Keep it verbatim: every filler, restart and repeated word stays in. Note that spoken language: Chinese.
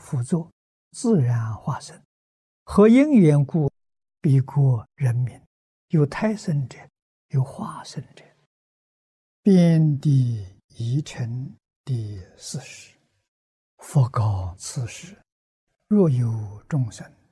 辅作，自然化生。何因缘故，彼国人民有胎生者，有化生者。遍地宜城第四十。佛告此时，若有众生